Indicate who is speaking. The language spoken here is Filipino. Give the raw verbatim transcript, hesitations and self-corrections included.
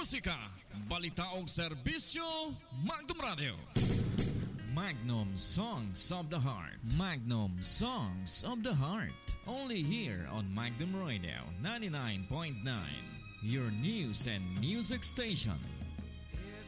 Speaker 1: musika, balita ug serbisyo, Magnum Radio.
Speaker 2: Magnum Songs of the Heart. Magnum Songs of the Heart. Only here on Magnum Radio ninety-nine point nine. Your news and music station.